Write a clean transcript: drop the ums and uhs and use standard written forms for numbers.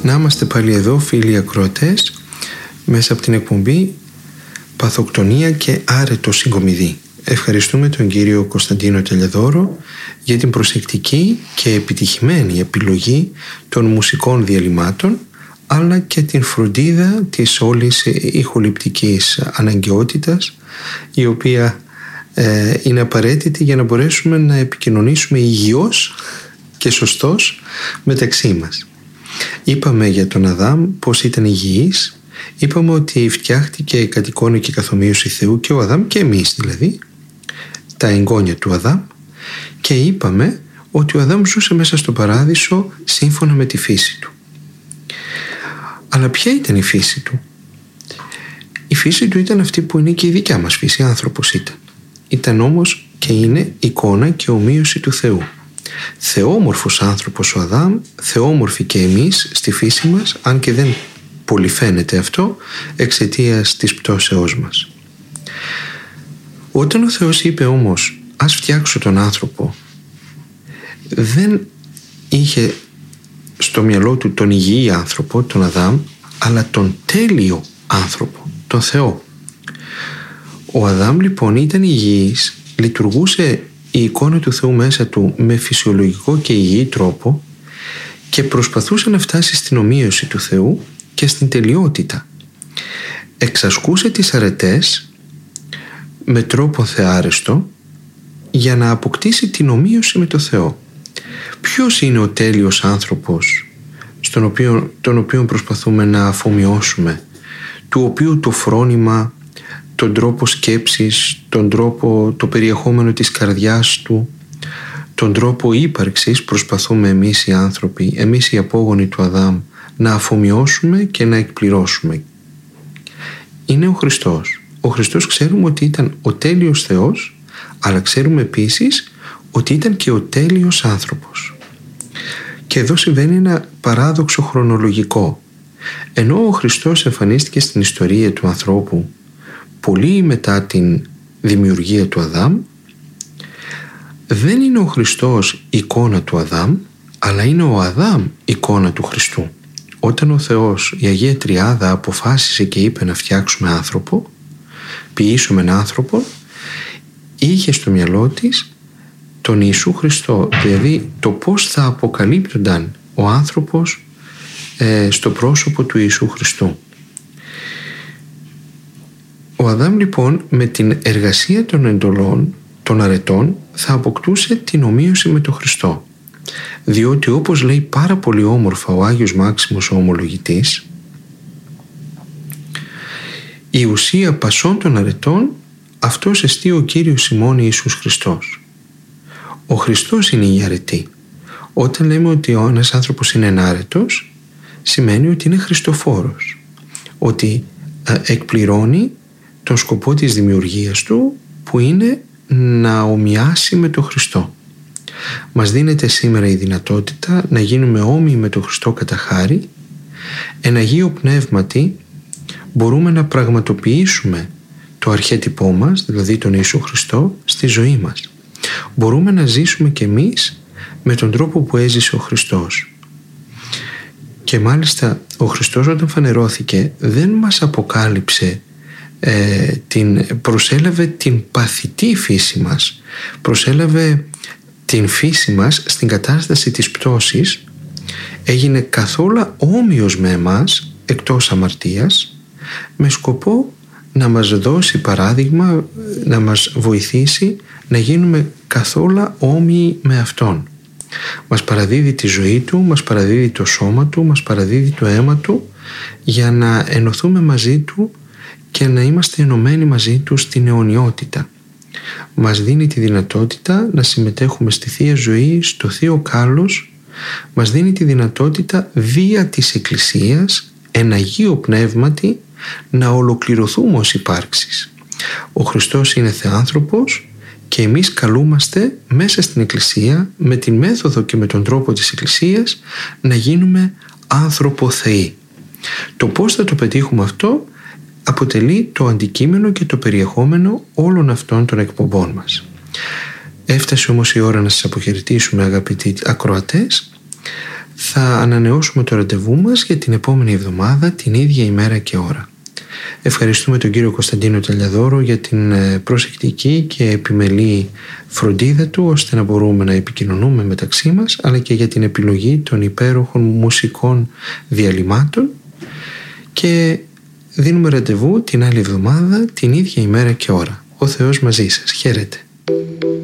Να είμαστε πάλι εδώ, φίλοι ακροατές, μέσα από την εκπομπή Παθοκτονία και άρετο συγκομιδή. Ευχαριστούμε τον κύριο Κωνσταντίνο Τελεδόρο για την προσεκτική και επιτυχημένη επιλογή των μουσικών διαλυμάτων, αλλά και την φροντίδα της όλης ηχοληπτικής αναγκαιότητας, η οποία είναι απαραίτητη για να μπορέσουμε να επικοινωνήσουμε υγιώς και σωστός μεταξύ μας. Είπαμε για τον Αδάμ πως ήταν υγιής, είπαμε ότι φτιάχτηκε κατ' εικόνα και καθομοίωση Θεού και ο Αδάμ και εμείς δηλαδή, τα εγγόνια του Αδάμ, και είπαμε ότι ο Αδάμ ζούσε μέσα στο παράδεισο σύμφωνα με τη φύση του. Αλλά ποια ήταν η φύση του? Η φύση του ήταν αυτή που είναι και η δικιά μας φύση, άνθρωπος ήταν. Ήταν όμως και είναι εικόνα και ομοίωση του Θεού. Θεόμορφος άνθρωπος ο Αδάμ, θεόμορφοι και εμείς στη φύση μας, αν και δεν πολύ φαίνεται αυτό εξαιτίας της πτώσεώς μας. Όταν ο Θεός είπε όμως ας φτιάξω τον άνθρωπο, δεν είχε στο μυαλό του τον υγιή άνθρωπο, τον Αδάμ, αλλά τον τέλειο άνθρωπο, τον Θεό. Ο Αδάμ λοιπόν ήταν υγιής, λειτουργούσε η εικόνα του Θεού μέσα του με φυσιολογικό και υγιή τρόπο και προσπαθούσε να φτάσει στην ομοίωση του Θεού και στην τελειότητα. Εξασκούσε τις αρετές με τρόπο θεάρεστο για να αποκτήσει την ομοίωση με το Θεό. Ποιος είναι ο τέλειος άνθρωπος τον οποίο προσπαθούμε να αφομοιώσουμε, του οποίου το φρόνημα, τον τρόπο σκέψης, το περιεχόμενο της καρδιάς του, τον τρόπο ύπαρξης προσπαθούμε εμείς οι άνθρωποι, εμείς οι απόγονοι του Αδάμ, να αφομοιώσουμε και να εκπληρώσουμε? Είναι ο Χριστός. Ο Χριστός ξέρουμε ότι ήταν ο τέλειος Θεός, αλλά ξέρουμε επίσης ότι ήταν και ο τέλειος άνθρωπος. Και εδώ συμβαίνει ένα παράδοξο χρονολογικό. Ενώ ο Χριστός εμφανίστηκε στην ιστορία του ανθρώπου πολύ μετά την δημιουργία του Αδάμ, δεν είναι ο Χριστός εικόνα του Αδάμ, αλλά είναι ο Αδάμ εικόνα του Χριστού. Όταν ο Θεός, η Αγία Τριάδα, αποφάσισε και είπε να φτιάξουμε άνθρωπο, ποιήσουμε έναν άνθρωπο, είχε στο μυαλό της τον Ιησού Χριστό, δηλαδή το πώς θα αποκαλύπτονταν ο άνθρωπος στο πρόσωπο του Ιησού Χριστού. Ο Αδάμ λοιπόν με την εργασία των εντολών, των αρετών, θα αποκτούσε την ομοίωση με τον Χριστό, διότι όπως λέει πάρα πολύ όμορφα ο Άγιος Μάξιμος ο Ομολογητής, η ουσία πασών των αρετών αυτός εστί ο Κύριος ημών Ιησούς Χριστός. Ο Χριστός είναι η αρετή. Όταν λέμε ότι ένας άνθρωπος είναι ενάρετος, σημαίνει ότι είναι χριστοφόρος, ότι εκπληρώνει τον σκοπό της δημιουργίας του, που είναι να ομοιάσει με τον Χριστό. Μας δίνεται σήμερα η δυνατότητα να γίνουμε όμοιοι με τον Χριστό κατά χάρη. Εν Αγίο Πνεύματι μπορούμε να πραγματοποιήσουμε το αρχέτυπό μας, δηλαδή τον Ιησού Χριστό, στη ζωή μας. Μπορούμε να ζήσουμε κι εμείς με τον τρόπο που έζησε ο Χριστός. Και μάλιστα ο Χριστός όταν φανερώθηκε δεν μας αποκάλυψε, προσέλαβε την παθητή φύση μας, προσέλαβε την φύση μας στην κατάσταση της πτώσης, έγινε καθόλου όμοιος με εμάς εκτός αμαρτίας, με σκοπό να μας δώσει παράδειγμα, να μας βοηθήσει να γίνουμε καθόλου όμοιοι με Αυτόν. Μας παραδίδει τη ζωή Του, μας παραδίδει το σώμα Του, μας παραδίδει το αίμα Του, για να ενωθούμε μαζί Του και να είμαστε ενωμένοι μαζί Του στην αιωνιότητα. Μας δίνει τη δυνατότητα να συμμετέχουμε στη Θεία Ζωή, στο Θείο Κάλος, μας δίνει τη δυνατότητα δια της Εκκλησίας, εν Αγίο Πνεύματι, να ολοκληρωθούμε ως υπάρξεις. Ο Χριστός είναι Θεάνθρωπος και εμείς καλούμαστε μέσα στην Εκκλησία, με την μέθοδο και με τον τρόπο της Εκκλησίας, να γίνουμε άνθρωπο Θεοί. Το πώς θα το πετύχουμε αυτό αποτελεί το αντικείμενο και το περιεχόμενο όλων αυτών των εκπομπών μας. Έφτασε όμως η ώρα να σας αποχαιρετήσουμε, αγαπητοί ακροατές. θα ανανεώσουμε το ραντεβού μας για την επόμενη εβδομάδα, την ίδια ημέρα και ώρα. Ευχαριστούμε τον κύριο Κωνσταντίνο Τελιαδόρο για την προσεκτική και επιμελή φροντίδα του, ώστε να μπορούμε να επικοινωνούμε μεταξύ μας, αλλά και για την επιλογή των υπέροχων μουσικών διαλυμάτων, και δίνουμε ραντεβού την άλλη εβδομάδα, την ίδια ημέρα και ώρα. Ο Θεός μαζί σας. Χαίρετε.